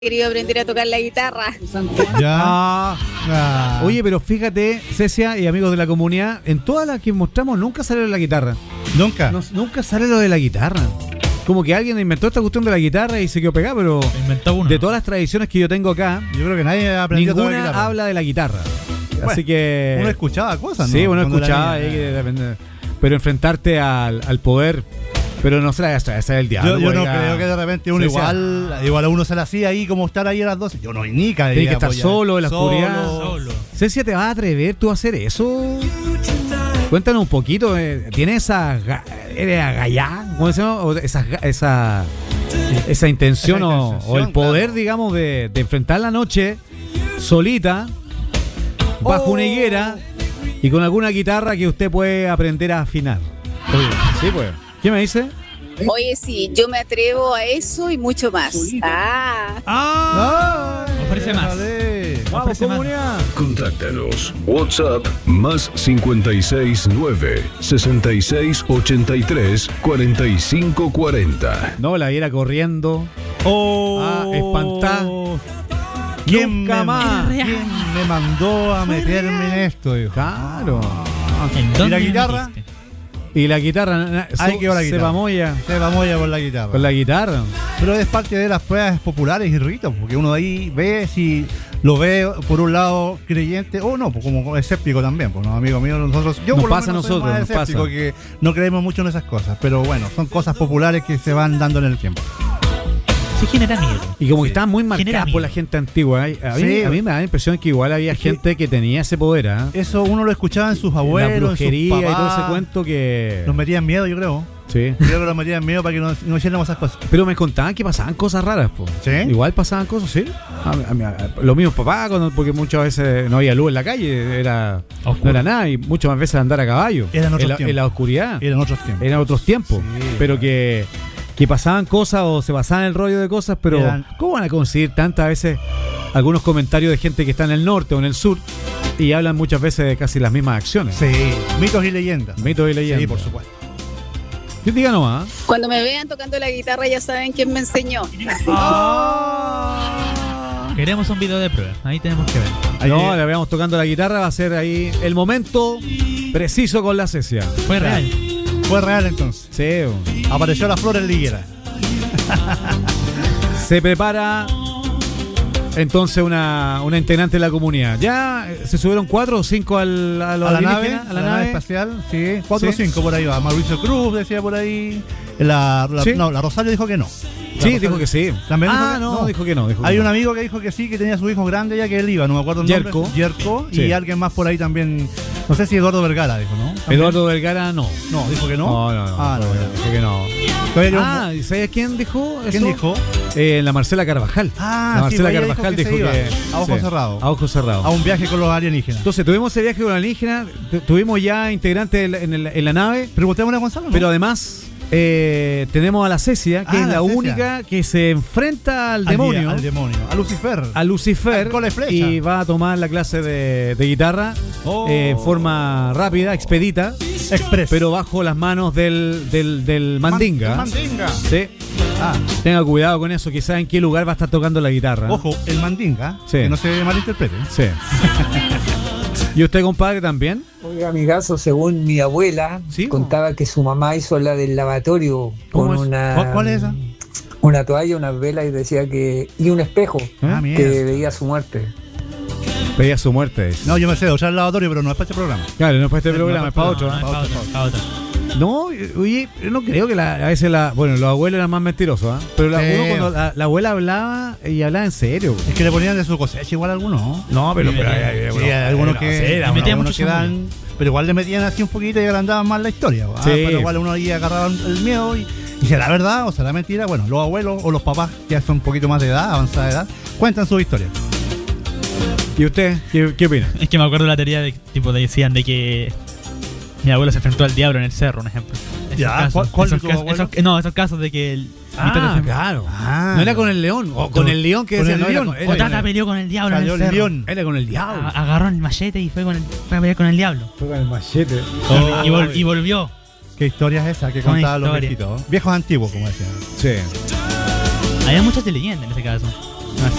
querido aprender a tocar la guitarra. Ya. Oye, pero fíjate, Cecia y amigos de la comunidad, en todas las que mostramos nunca sale lo de la guitarra. ¿Nunca? Nunca sale lo de la guitarra. Como que alguien inventó esta cuestión de la guitarra y se quedó pegado, pero Inventó uno. de todas las tradiciones que yo tengo acá, Yo creo que nadie ha aprendido a tocar ninguna guitarra. habla de la guitarra. Bueno, Así que uno escuchaba cosas, ¿no? sí, uno Cuando era escuchaba niño. ahí que depende. Pero enfrentarte al poder, pero no se la ese es el diablo. Yo no oiga. creo que de repente uno Sí, igual a uno se la hacía ahí como estar ahí a las 12. Yo no ni caía. Tienes que estar solo en la oscuridad. Solo. Cecia, ¿te vas a atrever tú a hacer eso? Cuéntanos un poquito. ¿Tienes eres agallá? ¿Cómo se llama? O esa intención o el poder, claro, digamos, de enfrentar la noche solita, bajo una higuera y con alguna guitarra que usted puede aprender a afinar? Sí, pues. ¿Qué me dice? Oye, sí, yo me atrevo a eso y mucho más. Ofrece más. Vamos, Ofrece más. comunidad. Contáctanos. WhatsApp más 569 6683 4540. No, la viera corriendo. Espantá. Nunca más. ¿Quién me mandó a meterme en esto? Dijo. Claro. ¿En ¿Y dónde la me guitarra? metiste? Y la guitarra, Ahí quedó la se guitarra. mamoya Se vamos ya por la guitarra. con la guitarra. Pero es parte de las pruebas populares y ritos, porque uno ahí ve si lo ve por un lado creyente o no, pues como escéptico también, pues no, amigo mío, nosotros yo Nos por lo pasa a menos soy nosotros, más nos escéptico, pasa. que no creemos mucho en esas cosas, pero bueno, son cosas populares que se van dando en el tiempo. Sí genera miedo. Y como que estaban muy Genera marcadas por la miedo. gente antigua. Sí. A mí me da la impresión que igual había Es que gente que tenía ese poder, ¿ah? Eso uno lo escuchaba en sus La abuelos, en brujería sus y todo papás. ese cuento que... Nos metían miedo, yo creo. Sí. Creo que nos metían miedo para que no hiciéramos esas cosas. Pero me contaban que pasaban cosas raras, po. ¿Sí? Igual pasaban cosas, sí. Los mismos papás, porque muchas veces no había luz en la calle, no era nada, y muchas más veces andar a caballo. Eran otros en tiempos. la oscuridad. Eran otros tiempos. Eran otros tiempos. Sí. Pero que pasaban cosas o se basaban en el rollo de cosas, pero ¿cómo van a conseguir tantas veces algunos comentarios de gente que está en el norte o en el sur y hablan muchas veces de casi las mismas acciones? Sí, mitos y leyendas. Mitos y leyendas. Sí, por supuesto. Diga nomás. Cuando me vean tocando la guitarra ya saben quién me enseñó. Queremos un video de prueba. Ahí tenemos que ver. Ahí- No, le veamos tocando la guitarra, va a ser ahí el momento preciso con la Cecia. Fue real. Fue real entonces. Sí, Apareció la flor en liguera. se prepara entonces una integrante de la comunidad. ¿Ya se subieron 4 o 5 a los A la nave, alienígenas? ¿A la nave? espacial, sí. 4 o Sí. 5 por ahí va. Mauricio Cruz decía por ahí. La Sí. Rosario dijo que no. La Sí, Rosario- dijo que sí. También dijo Ah, que no, dijo que no. Dijo que Hay no. un amigo que dijo que sí, que tenía su hijo grande ya, que él iba, no me acuerdo el nombre. Yerko. Sí. Y alguien más por ahí también. No sé si Eduardo Vergara dijo, ¿no? ¿También? Eduardo Vergara no. No, dijo que no. No. Ah, no, ya. dijo que no. Todavía ¿y sabes quién dijo eso? ¿Quién dijo? La Marcela Carvajal. Ah, la Marcela sí, ella Carvajal dijo que dijo se que... iba, a ojos cerrados. A ojos cerrados. A un viaje con los alienígenas. Entonces tuvimos ese viaje con alienígenas, tuvimos ya integrantes en la nave, Preguntémosle a Gonzalo, ¿no? pero además tenemos a la Cecia, que Ah, es la la Cecia. única que se enfrenta al demonio, Al demonio. A Lucifer. a Lucifer, Al cola de flecha. y va a tomar la clase de guitarra Oh. en forma rápida, expedita, Express. pero bajo las manos del mandinga. Mandinga. Sí. Ah, Tenga cuidado con eso, quizás en qué lugar va a estar tocando la guitarra. ojo, el mandinga. Sí. Que no se malinterprete. Sí. ¿Y usted, compadre, también? Oiga, amigazo, según mi abuela, Sí, contaba que su mamá hizo la del lavatorio ¿Cómo con es? ¿Cuál es esa? una toalla, una vela y decía que y un espejo Ah, que mira. veía su muerte. Pedía su muerte. No, yo me sé de usar el lavatorio, pero no es para este programa. Claro, no es para este programa, es para No, otro. no, es para otro, para otro. No, oye, yo no creo que a veces bueno, los abuelos eran más mentirosos, ¿ah? Pero Sí. uno cuando la abuela hablaba y hablaba en serio. Es que le ponían de su cosecha igual a algunos, ¿no? No, pero Sí, hay algunos que, le metían algunos mucho que dan, pero igual le metían así un poquito y agrandaban más la historia. ¿va? Sí. Pero igual uno ahí agarraba el miedo y será verdad o será mentira. Bueno, los abuelos o los papás que ya son un poquito más de edad, avanzada de edad, cuentan su historia. ¿Y usted qué opina? Es que me acuerdo la teoría de tipo decían de que mi abuelo se enfrentó al diablo en el cerro, un ejemplo. Esos Ya, casos, ¿cuál de esos tu casos- abuelo? esos- esos casos de que el Claro. Ah. No era con el león, o con el león que Con decía, el no, león. era Oye, con, Tata peleó con el diablo en Salió el el cerro. león. era con el diablo. Agarró el machete y fue a pelear con el diablo. Fue con el machete. Y volvió. ¿Qué historia es esa que Son contaban los historias. viejitos? Viejos antiguos, como decían. Sí. Había muchas de leyendas en ese caso.